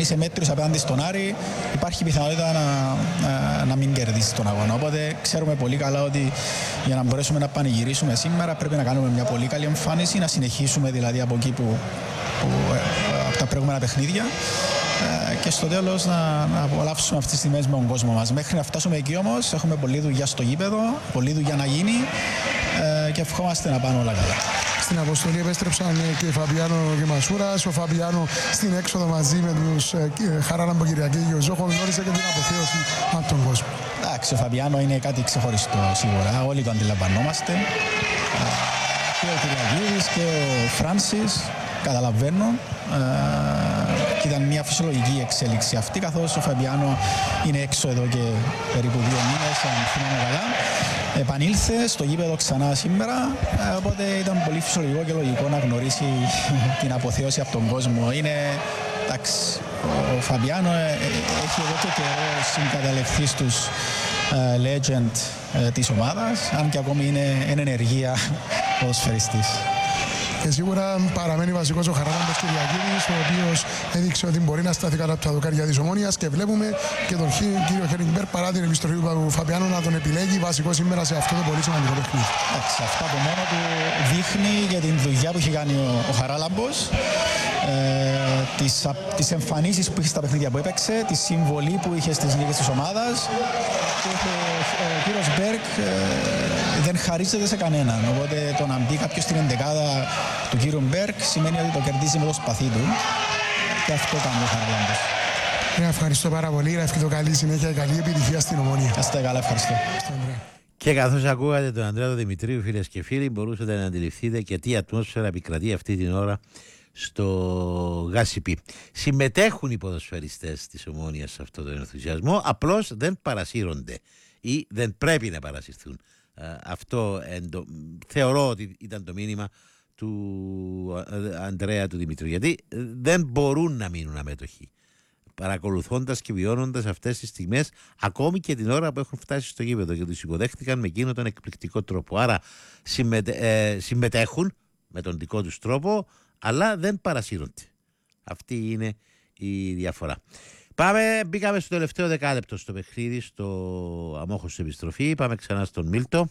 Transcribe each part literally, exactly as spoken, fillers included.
είσαι μέτριος απέναντι στον Άρη, υπάρχει πιθανότητα να, να, να μην κερδίσει τον αγώνα. Οπότε ξέρουμε πολύ καλά ότι για να μπορέσουμε να πανηγυρίσουμε σήμερα πρέπει να κάνουμε μια πολύ καλή εμφάνιση, να συνεχίσουμε δηλαδή από εκεί που, που από τα προηγούμενα παιχνίδια και στο τέλος να, να απολαύσουμε αυτές τις στιγμές με τον κόσμο μας. Μέχρι να φτάσουμε εκεί όμως έχουμε πολλή δουλειά στο γήπεδο, πολλή δουλειά να γίνει και ευχόμαστε να πάνε όλα καλά. Στην αποστολή επέστρεψαν και Φαμπιάνο και Μασούρας. Ο Φαμπιάνο στην έξοδο μαζί με τους Χαράλαμπο, Κυριακή και ο Ζόχο γνώρισε και την αποθέωση από τον κόσμο. Εντάξει, ο Φαμπιάνο είναι κάτι ξεχωριστό σίγουρα, όλοι το αντιλαμβανόμαστε. Και ο Κυριακίδης και ο Φράνσις, καταλαβαίνω. Και ήταν μια φυσιολογική εξέλιξη αυτή, καθώς ο Φαμπιάνο είναι έξω εδώ και περίπου δύο μήνες, αν θυμάμαι καλά. Επανήλθε στο γήπεδο ξανά σήμερα, οπότε ήταν πολύ φυσιολογικό και λογικό να γνωρίσει την αποθέωση από τον κόσμο. Είναι, εντάξει, ο Φαμπιάνο έχει εδώ και καιρό συγκαταλεχθεί στους uh, legend uh, της ομάδας, αν και ακόμη είναι εν ενεργεία ποδοσφαιριστής. Και σίγουρα παραμένει βασικός ο Χαράλαμπος Κυριακίδης, ο οποίος έδειξε ότι μπορεί να σταθεί κάτω από τα δοκάρια της Ομόνοιας και βλέπουμε και τον κύριο Χέρινγκμπερ παρά την επιστροφή του Φαμπιάνου να τον επιλέγει βασικό σήμερα σε αυτό το πολύ σημαντικό παιχνίδι. Εντάξει, αυτά από μόνο του δείχνει για την δουλειά που έχει κάνει ο, ο Χαράλαμπος, ε, τις, τις εμφανίσεις που είχε στα παιχνίδια που έπαιξε, τη συμβολή που είχε στις λίγες της ομάδας. Και ο, ο κύριος Μπέρκ ε, δεν χαρίζεται σε κανέναν, οπότε το να μπει κάποιος στην εντεκάδα του κύριου Μπέρκ σημαίνει ότι το κερδίζει με το σπαθί του και αυτό κάνει ο Χαράλαμπος. Ναι, ευχαριστώ πάρα πολύ, να ευχηθώ καλή συνέχεια και καλή επιτυχία στην Ομόνια. Είστε καλά, ευχαριστώ. Και καθώς ακούγατε τον Ανδρέα Δημητρίου, φίλες και φίλοι, μπορούσατε να αντιληφθείτε και τι ατμόσφαιρα επικρατεί αυτή την ώρα στο Γάσιπι. Συμμετέχουν οι ποδοσφαιριστές της Ομόνοιας σε αυτόν τον ενθουσιασμό, απλώς δεν παρασύρονται ή δεν πρέπει να παρασυρθούν. Αυτό εντο... θεωρώ ότι ήταν το μήνυμα του Ανδρέα του Δημητρίου, γιατί δεν μπορούν να μείνουν αμέτωχοι παρακολουθώντας και βιώνοντας αυτές τις στιγμές, ακόμη και την ώρα που έχουν φτάσει στο γήπεδο και τους υποδέχτηκαν με εκείνον τον εκπληκτικό τρόπο. Άρα συμμετέ... ε, συμμετέχουν με τον δικό τους τρόπο, αλλά δεν παρασύρονται. Αυτή είναι η διαφορά. Πάμε, μπήκαμε στο τελευταίο δεκάλεπτο στο παιχνίδι, στο αμόχωστος επιστροφή. Πάμε ξανά στον Μίλτο.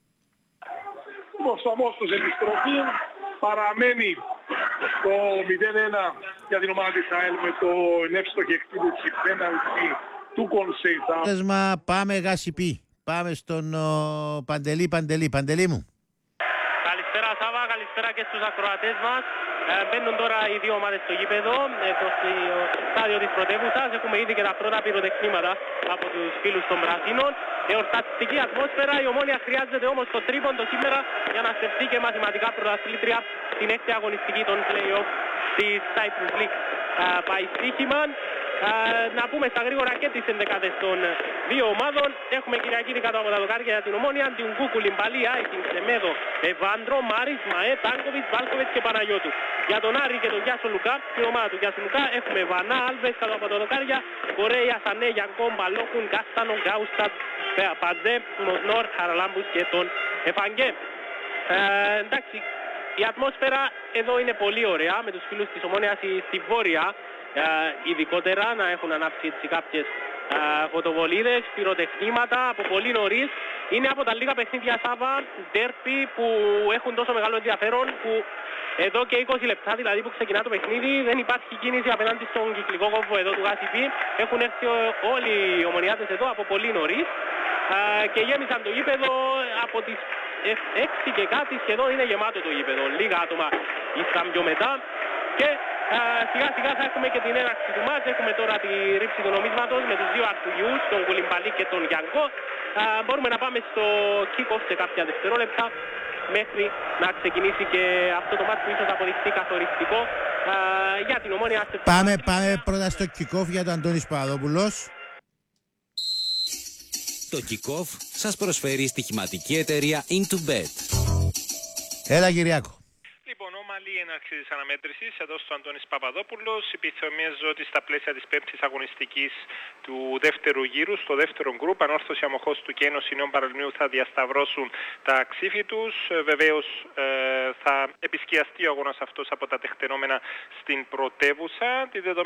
Στο αμόχωστος επιστροφή παραμένει το μηδέν ένα για την ομάδα της ΑΕΛ με το εύστοχη εκτύπωση πέναλτι του Κονσέιτα. Πάμε Γάσιπι. Πάμε στον ο, Παντελή, Παντελή, Παντελή μου. Καλησπέρα Σάβα, καλησπέρα και στους ακροατές μας. Ε, μπαίνουν τώρα οι δύο ομάδες στο γήπεδο, εδώ στο στάδιο της πρωτεύουσας. Έχουμε ήδη και τα πρώτα πυροτεχνήματα από τους φίλους των Πρασίνων. Εορταστική ατμόσφαιρα, η Ομόνια χρειάζεται όμως το τρίποντο σήμερα για να στεφτεί και μαθηματικά πρωταθλήτρια στην έκτη αγωνιστική των play-off της Cyprus League. Ε, πάει στοίχημα. Uh, να πούμε στα γρήγορα και τις ενδεκάδες των δύο ομάδων. Έχουμε Κυριακίδη κάτω από τα δοκάρια για την Ομόνια, την Κούκου, Λιμπαλία, την Ξεμέδο, Ευάντρο, Μάρις, Μαέ, Τάνκοβιτς, Βάλκοβιτς και Παναγιώτου. Για τον Άρη και τον Γιάσο Λουκά, την ομάδα του Γιάσο Λουκά, έχουμε Βανά, Άλβες κάτω από τα δοκάρια, Κορέια, Σανέ, Γιανκόμ, Μπαλόκουν, Κάστανο, Γκάουστατ, Παντζέ, Νοσνόρ, Χαραλάμπους και τον Εφαγγέ. Uh, εντάξει, η ατμόσφαιρα εδώ είναι πολύ ωραία με τους φίλους της Ομόνοιας στη Βόρεια. Uh, ειδικότερα να έχουν ανάψει έτσι κάποιες uh, φωτοβολίδες, πυροτεχνήματα από πολύ νωρίς. Είναι από τα λίγα παιχνίδια Σάβα, ντέρπι που έχουν τόσο μεγάλο ενδιαφέρον που εδώ και είκοσι λεπτά δηλαδή που ξεκινά το παιχνίδι δεν υπάρχει κίνηση απέναντι στον κυκλικό κόμβο εδώ του Γάσιπι. Έχουν έρθει όλοι οι ομονιάτες εδώ από πολύ νωρίς uh, και γέμισαν το γήπεδο από τις έξι και κάτι σχεδόν είναι γεμάτο το γήπεδο. Λίγα άτομα ήσαν πιο μετά και α, σιγά σιγά θα έχουμε και την έναρξη του μάτς. Έχουμε τώρα τη ρήψη του νομίσματος με τους δύο αρχηγούς, τον Κουλιμπαλί και τον Γιάνκο. Α, μπορούμε να πάμε στο kick-off σε κάποια δευτερόλεπτα μέχρι να ξεκινήσει και αυτό το μάτς που ίσως αποδειχθεί καθοριστικό α, για την Ομόνια. Πάμε, πάμε πρώτα στο kick-off για τον Αντώνης Παπαδόπουλος. Το kick-off σας προσφέρει η στοιχηματική εταιρεία IntoBet. Έλα Κυριάκο. Λοιπόν, ομαλή έναρξη της αναμέτρησης εδώ στο Αντώνης Παπαδόπουλος. Υπενθυμίζω ότι στα πλαίσια της πέμπτης αγωνιστικής του δεύτερου γύρου, στο δεύτερο γκρουπ, Ανόρθωση Αμοχώστου και Ένωση Νέων Παραλιμνίου θα διασταυρώσουν τα ξύφη τους. Βεβαίως ε, θα επισκιαστεί ο αγώνας αυτός από τα τεχτενόμενα στην πρωτεύουσα. Τη